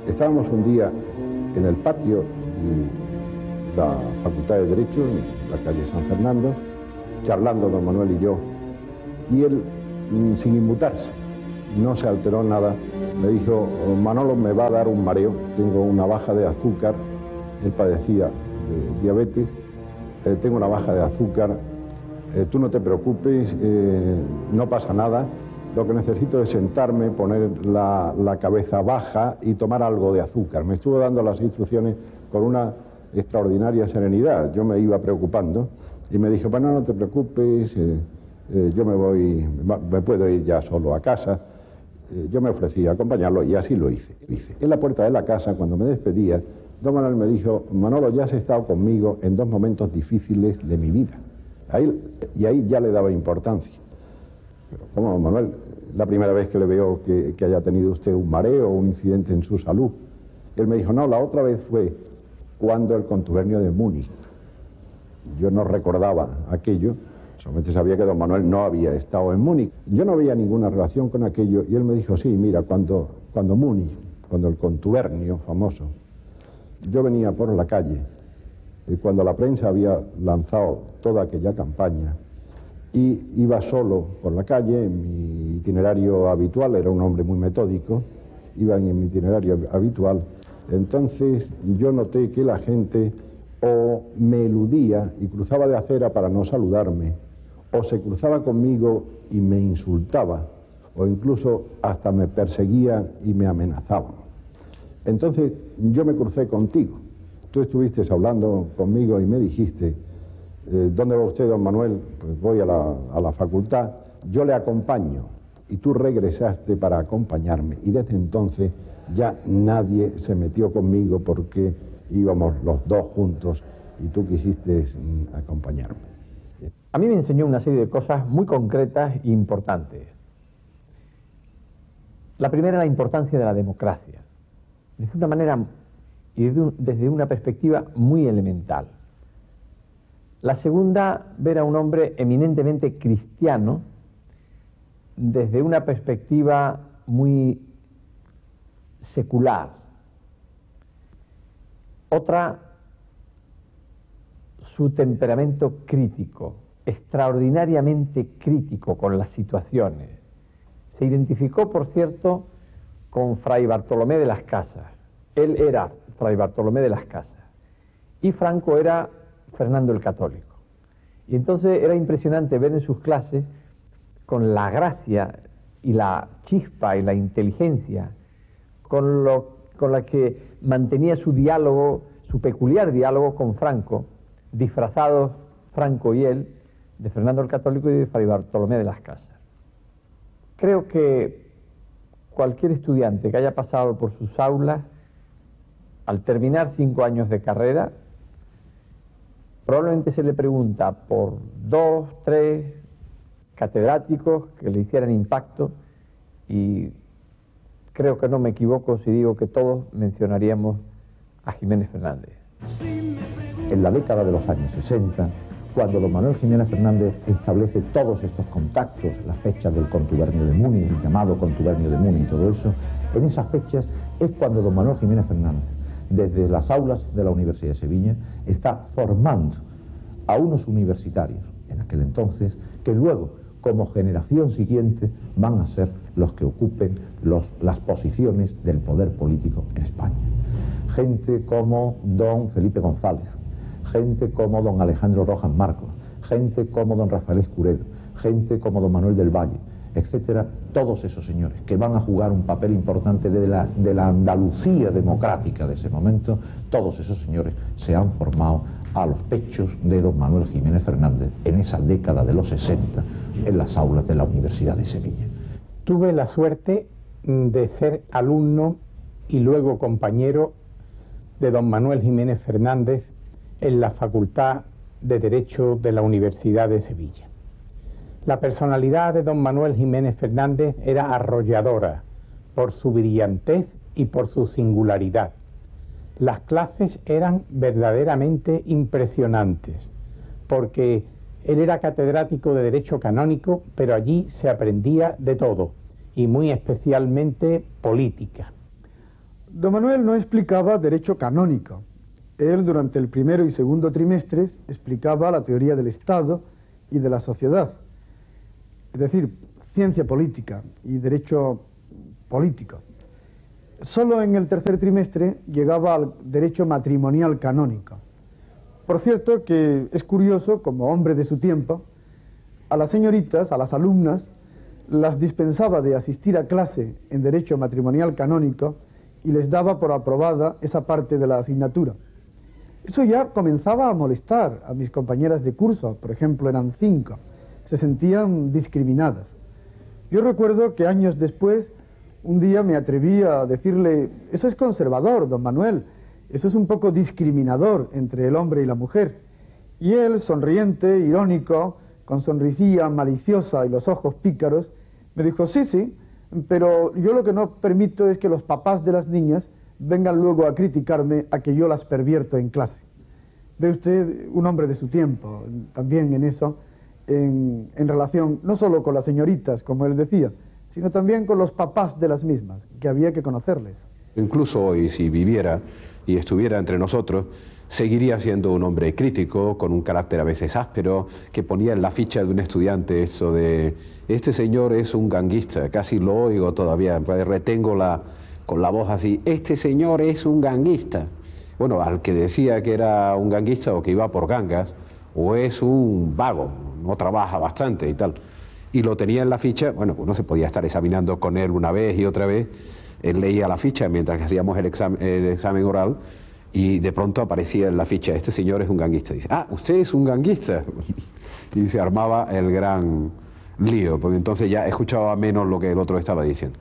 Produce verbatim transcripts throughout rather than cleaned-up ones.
Estábamos un día en el patio de la Facultad de Derecho, en la calle San Fernando, charlando don Manuel y yo, y él, sin inmutarse, no se alteró nada, me dijo: Manolo, me va a dar un mareo, tengo una baja de azúcar, él padecía de diabetes, eh, tengo una baja de azúcar, eh, tú no te preocupes, eh, no pasa nada, lo que necesito es sentarme, poner la, la cabeza baja y tomar algo de azúcar. Me estuvo dando las instrucciones con una extraordinaria serenidad, yo me iba preocupando y me dijo: bueno, no te preocupes, eh, eh, yo me voy, me puedo ir ya solo a casa. Eh, yo me ofrecí a acompañarlo y así lo hice. hice. En la puerta de la casa, cuando me despedía, don Manuel me dijo: Manolo, ya has estado conmigo en dos momentos difíciles de mi vida. Ahí, y ahí ya le daba importancia. Pero, ¿cómo, Manuel? La primera vez que le veo que, que haya tenido usted un mareo o un incidente en su salud. Él me dijo: no, la otra vez fue cuando el contubernio de Múnich. Yo no recordaba aquello, solamente sabía que don Manuel no había estado en Múnich. Yo no veía ninguna relación con aquello y él me dijo: sí, mira, cuando, cuando Múnich, cuando el contubernio famoso, yo venía por la calle, y cuando la prensa había lanzado toda aquella campaña, y iba solo por la calle, en mi itinerario habitual, era un hombre muy metódico, iba en mi itinerario habitual, entonces yo noté que la gente o me eludía y cruzaba de acera para no saludarme, o se cruzaba conmigo y me insultaba, o incluso hasta me perseguía y me amenazaban. Entonces yo me crucé contigo, tú estuviste hablando conmigo y me dijiste: eh, ¿dónde va usted, don Manuel? Pues voy a la, a la facultad, yo le acompaño, y tú regresaste para acompañarme, y desde entonces ya nadie se metió conmigo porque íbamos los dos juntos y tú quisiste mm, acompañarme. A mí me enseñó una serie de cosas muy concretas e importantes. La primera, la importancia de la democracia, desde una manera y desde, un, desde una perspectiva muy elemental. La segunda, ver a un hombre eminentemente cristiano desde una perspectiva muy secular. Otra, su temperamento crítico, extraordinariamente crítico con las situaciones. Se identificó, por cierto, con Fray Bartolomé de las Casas. Él era Fray Bartolomé de las Casas y Franco era Fernando el Católico. Y entonces era impresionante ver en sus clases, con la gracia y la chispa y la inteligencia con, lo, con la que mantenía su diálogo, su peculiar diálogo con Franco, disfrazados Franco y él de Fernando el Católico y de Fray Bartolomé de las Casas. Creo que cualquier estudiante que haya pasado por sus aulas, al terminar cinco años de carrera, probablemente se le pregunta por dos, tres catedráticos que le hicieran impacto, y creo que no me equivoco si digo que todos mencionaríamos a Jiménez Fernández. En la década de los años sesenta, cuando don Manuel Jiménez Fernández establece todos estos contactos, las fechas del contubernio de Múnich, el llamado contubernio de Múnich y todo eso, en esas fechas es cuando don Manuel Jiménez Fernández, desde las aulas de la Universidad de Sevilla, está formando a unos universitarios, en aquel entonces, que luego, como generación siguiente, van a ser los que ocupen los, las posiciones del poder político en España. Gente como don Felipe González, gente como don Alejandro Rojas Marcos, gente como don Rafael Escuredo, gente como don Manuel del Valle, etcétera, todos esos señores que van a jugar un papel importante de la, de la Andalucía democrática de ese momento, todos esos señores se han formado a los pechos de don Manuel Jiménez Fernández en esa década de los sesenta en las aulas de la Universidad de Sevilla. Tuve la suerte de ser alumno y luego compañero de don Manuel Jiménez Fernández en la Facultad de Derecho de la Universidad de Sevilla. La personalidad de don Manuel Jiménez Fernández era arrolladora por su brillantez y por su singularidad. Las clases eran verdaderamente impresionantes, porque él era catedrático de Derecho Canónico, pero allí se aprendía de todo, y muy especialmente política. Don Manuel no explicaba derecho canónico. Él, durante el primero y segundo trimestres, explicaba la teoría del Estado y de la sociedad, es decir, ciencia política y derecho político. Solo en el tercer trimestre llegaba al derecho matrimonial canónico. Por cierto que es curioso, como hombre de su tiempo, a las señoritas, a las alumnas, las dispensaba de asistir a clase en derecho matrimonial canónico y les daba por aprobada esa parte de la asignatura. Eso ya comenzaba a molestar a mis compañeras de curso, por ejemplo, eran cinco, se sentían discriminadas. Yo recuerdo que años después, un día me atreví a decirle, eso es conservador, don Manuel, eso es un poco discriminador entre el hombre y la mujer. Y él, sonriente, irónico, con sonrisilla maliciosa y los ojos pícaros, me dijo, sí, sí, pero yo lo que no permito es que los papás de las niñas vengan luego a criticarme a que yo las pervierto en clase. Ve usted, un hombre de su tiempo, también en eso, en, en relación no solo con las señoritas, como él decía, sino también con los papás de las mismas, que había que conocerles. Incluso hoy, si viviera y estuviera entre nosotros, seguiría siendo un hombre crítico, con un carácter a veces áspero, que ponía en la ficha de un estudiante eso de, este señor es un ganguista, casi lo oigo todavía, retengo la, con la voz así, este señor es un ganguista. Bueno, al que decía que era un ganguista o que iba por gangas, o es un vago, no trabaja bastante y tal, y lo tenía en la ficha, bueno, uno se podía estar examinando con él una vez y otra vez, él leía la ficha mientras que hacíamos el examen, el examen oral, y de pronto aparecía en la ficha, este señor es un ganguista. Dice, ah, usted es un ganguista. Y se armaba el gran lío, porque entonces ya escuchaba menos lo que el otro estaba diciendo.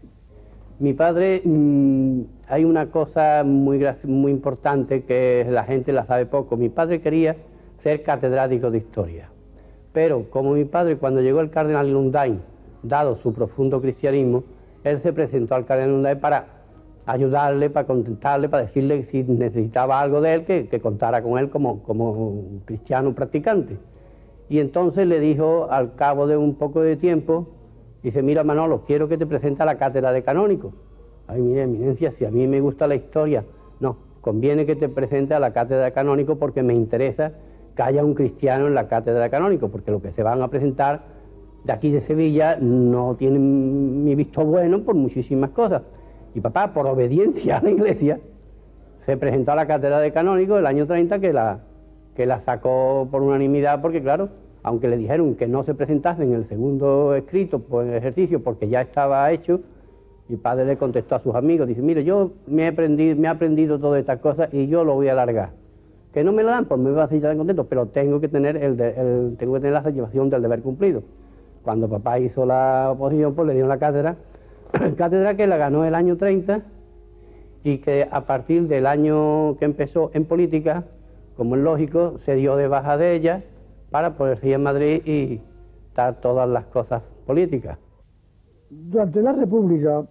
Mi padre, mmm, hay una cosa muy, muy importante que la gente la sabe poco. Mi padre quería ser catedrático de historia, pero como mi padre, cuando llegó el cardenal Lundain, dado su profundo cristianismo, él se presentó al cardenal Lundain para ayudarle, para contentarle, para decirle que si necesitaba algo de él, que, que contara con él como, como cristiano practicante. Y entonces le dijo, al cabo de un poco de tiempo, dice, mira Manolo, quiero que te presente a la cátedra de canónico. Ay, mira, eminencia, si a mí me gusta la historia, no, conviene que te presente a la cátedra de canónico porque me interesa que haya un cristiano en la cátedra de canónico, porque lo que se van a presentar de aquí de Sevilla no tienen mi visto bueno por muchísimas cosas. Y papá, por obediencia a la Iglesia, se presentó a la cátedra de canónico el año treinta, que la, que la sacó por unanimidad, porque claro, aunque le dijeron que no se presentase en el segundo escrito, por el ejercicio, porque ya estaba hecho, mi padre le contestó a sus amigos, dice, mire, yo me he aprendido, me he aprendido todas estas cosas y yo lo voy a alargar. Que no me lo dan, pues me va a seguir tan contento, pero tengo que tener el, de, el tengo que tener la satisfacción del deber cumplido. Cuando papá hizo la oposición, pues le dieron la cátedra, cátedra que la ganó el año treinta y que a partir del año que empezó en política, como es lógico, se dio de baja de ella para poder seguir en Madrid y dar todas las cosas políticas. Durante la República,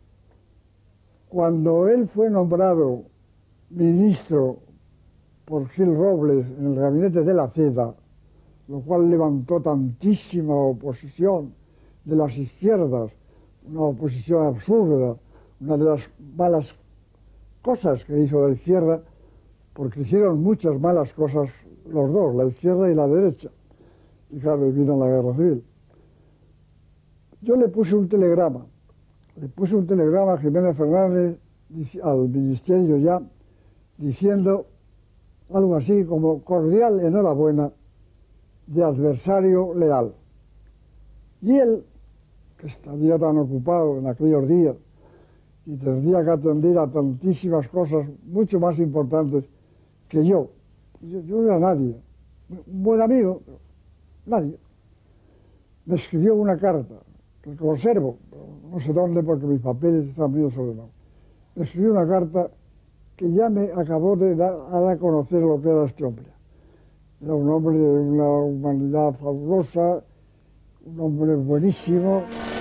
cuando él fue nombrado ministro por Gil Robles en el gabinete de la Seda, lo cual levantó tantísima oposición de las izquierdas, una oposición absurda, una de las malas cosas que hizo la izquierda, porque hicieron muchas malas cosas los dos, la izquierda y la derecha, y claro, vino la guerra civil. Yo le puse un telegrama, le puse un telegrama a Jiménez Fernández, al ministerio ya, diciendo algo así como cordial enhorabuena de adversario leal. Y él, que estaría tan ocupado en aquellos días y tendría que atender a tantísimas cosas mucho más importantes que yo, yo, yo no era nadie, un buen amigo, pero nadie, me escribió una carta que conservo, no sé dónde porque mis papeles están medio ordenados, me escribió una carta que ya me acabó de dar a conocer lo que era este hombre. Era un hombre de una humanidad fabulosa, un hombre buenísimo.